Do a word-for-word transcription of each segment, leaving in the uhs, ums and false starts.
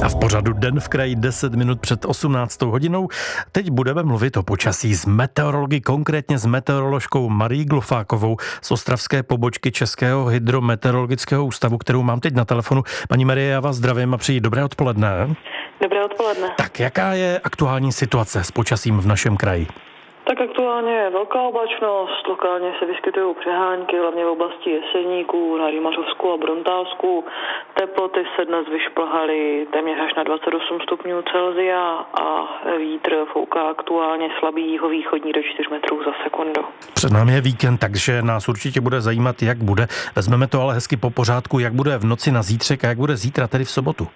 A v pořadu Den v kraji deset minut před osmnáctou hodinou. Teď budeme mluvit o počasí s meteorology, konkrétně s meteoroložkou Marií Glofákovou z ostravské pobočky Českého hydrometeorologického ústavu, kterou mám teď na telefonu. Paní Marie, já vás zdravím a přeji dobré odpoledne. Dobré odpoledne. Tak jaká je aktuální situace s počasím v našem kraji? Tak aktuálně je velká oblačnost, lokálně se vyskytují přehánky, hlavně v oblasti Jeseníků, na Rýmařovsku a Brontálsku. Teploty se dnes vyšplhaly téměř až na dvacet osm stupňů Celsia a vítr fouká aktuálně slabý jihovýchodní do čtyř metrů za sekundu. Před námi je víkend, takže nás určitě bude zajímat, jak bude. Vezmeme to ale hezky po pořádku, jak bude v noci na zítřek a jak bude zítra, tedy v sobotu.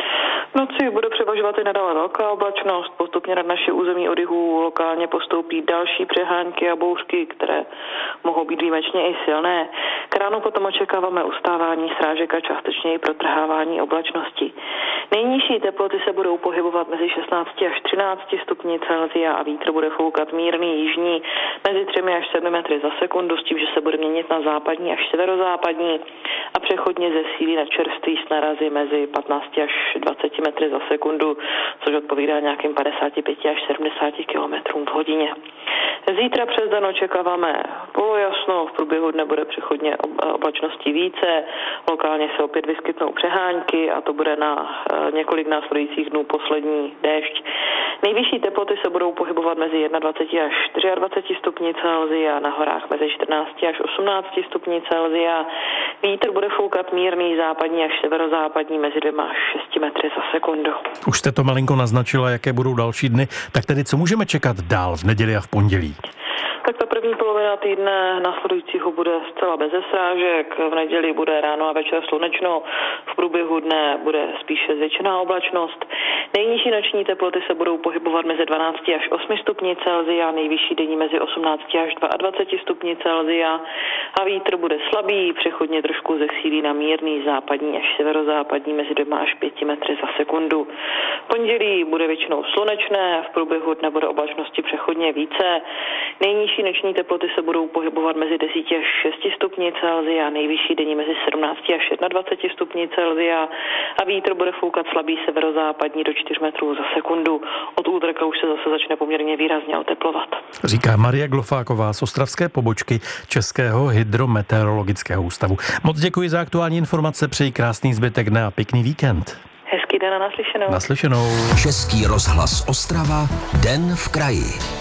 V noci bude převažovat i nadále velká oblačnost, postupně nad naše území od jihu lokálně postoupí další přehánky a bouřky, které mohou být výjimečně i silné. K ránu potom očekáváme ustávání srážek a částečně i protrhávání oblačnosti. Nejnižší teploty se budou pohybovat mezi šestnácti až třinácti stupni Celsia a vítr bude foukat mírný jižní mezi třemi až sedmi metry za sekundu, s tím, že se bude měnit na západní až severozápadní a přechodně zesílí na čerstvý s narazy mezi patnácti až dvaceti metry za sekundu, což odpovídá nějakým padesáti pěti až sedmdesáti kilometrům v hodině. Zítra přes den očekáváme polojasno, v průběhu dne bude přechodně oblačnosti více, lokálně se opět vyskytnou přehánky a to bude na několik následujících dnů poslední déšť. Nejvyšší teploty se budou pohybovat mezi dvaceti jedna až dvaceti čtyři stupni Celsia, na horách mezi čtrnácti až osmnácti stupni Celsia. Vítr bude foukat mírný západní až severozápadní mezi dvěma až šesti metry za sekundu. Už jste to malinko naznačila, jaké budou další dny, tak tedy co můžeme čekat dál v neděli a v pondělí? Tak ta první polovina týdne následujícího bude zcela beze srážek. V neděli bude ráno a večer slunečno, v průběhu dne bude spíše zvětšená oblačnost. Nejnižší noční teploty se budou pohybovat mezi dvanácti až osmi stupni Celsia, nejvyšší denní mezi osmnácti až dvaceti dvěma stupni Celsia a vítr bude slabý, přechodně trošku zesílí na mírný západní až severozápadní mezi dvěma až pěti metry za sekundu. Pondělí bude většinou slunečné, v průběhu dne bude oblačnosti přechodně více. Nejnižší noční teploty se budou pohybovat mezi deseti až šesti stupni Celsia, nejvyšší denní mezi sedmnácti až dvaceti jedna stupni Celsia a vítr bude foukat slabý severozápadní do čtyř metrů za sekundu. Od úterka už se zase začne poměrně výrazně oteplovat. Říká Marie Glofáková z ostravské pobočky Českého hydrometeorologického ústavu. Moc děkuji za aktuální informace, přeji krásný zbytek dne a pěkný víkend. Hezký den a naslyšenou. Naslyšenou. Český rozhlas Ostrava, Den v kraji.